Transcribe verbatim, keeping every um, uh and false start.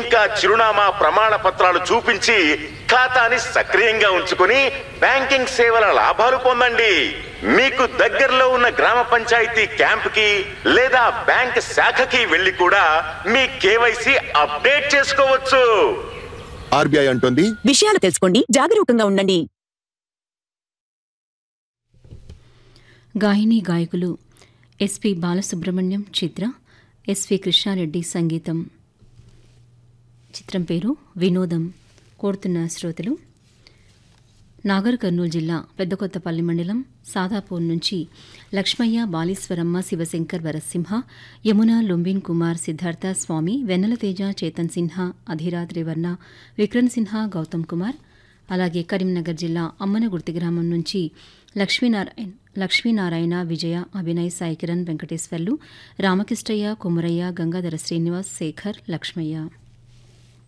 ఇంకా చిరునామా ప్రమాణ పత్రాలు చూపించి ఖాతాని సక్రియంగా ఉంచుకుని బ్యాంకింగ్ సేవల లాభాలు పొందండి. మీకు దగ్గరలో ఉన్న గ్రామ పంచాయతీ క్యాంప్ కి లేదా బ్యాంక్ శాఖకి వెళ్లి కూడా మీ కేవైసీ అప్డేట్ చేసుకోవచ్చు. ఆర్బీఐ అంటుంది, విషయాలు తెలుసుకోండి, జాగరూకంగా ఉండండి. గాయని గాయకులు ఎస్పి బాలసుబ్రహ్మణ్యం, చిత్ర, ఎస్వి కృష్ణారెడ్డి సంగీతం. చిత్రం పేరు వినోదం. కోరుతున్న శ్రోతలు నాగర్ కర్నూలు జిల్లా పెద్దకొత్తపల్లి మండలం సాదాపూర్ నుంచి లక్ష్మయ్య, బాలీశ్వరమ్మ, శివశంకర్, వరసింహ, యమున, లుంబిన్ కుమార్, సిద్ధార్థ, స్వామి, వెన్నెల తేజ, చేతన్ సిన్హా, అధిరాజ్ రేవర్ణ, విక్రమ్ సిన్హా, గౌతమ్ కుమార్. అలాగే కరీంనగర్ జిల్లా అమ్మనగుర్తి గ్రామం నుంచి లక్ష్మీనారాయణ లక్ష్మీనారాయణ, విజయ, అభినయ్, సాయికిరణ్, వెంకటేశ్వర్లు, రామకృష్ణయ్య, కొమురయ్య, గంగాధర శ్రీనివాస్, శేఖర్, లక్ష్మయ్య.